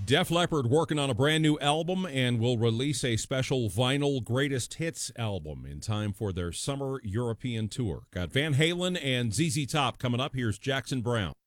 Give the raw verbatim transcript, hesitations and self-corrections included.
Def Leppard working on a brand new album and will release a special vinyl greatest hits album in time for their summer European tour. Got Van Halen and Z Z Top coming up. Here's Jackson Brown.